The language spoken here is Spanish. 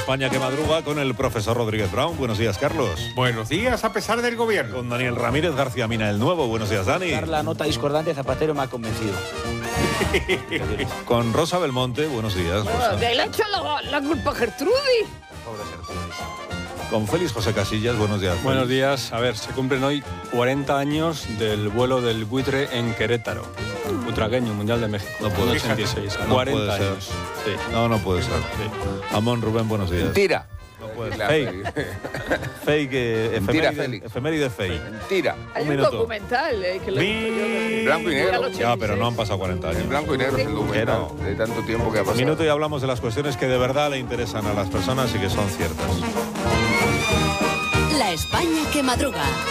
España que madruga con el profesor Rodríguez Brown. Buenos días, Carlos. Buenos días, a pesar del gobierno. Con Daniel Ramírez García Mina, el nuevo. Buenos días, Dani. La nota discordante, Zapatero me ha convencido. Con Rosa Belmonte. Buenos días, Rosa. Que le ha hecho la culpa a Gertrudis. Pobre Gertrudis. Con Félix José Casillas. Buenos días, Félix. Buenos días. A ver, se cumplen hoy 40 años del vuelo del buitre en Querétaro. Utragueño, Mundial de México. No puede ser. 86. No 40 puede ser. años. Sí. No puede ser. Sí. Amón Rubén, buenos días. Mentira. No puede ser. La Fake. Fake. Mentira, Félix. Efeméride fake. Mentira. Hay un minuto. documental que lo he visto yo de- Blanco y negro. del Ya, pero no han 86. pasado 40 años. En blanco y negro es el documental no. de tanto tiempo que ha Un pasado. minuto y hablamos de las cuestiones que de verdad le interesan a las personas y que son ciertas. La España que madruga.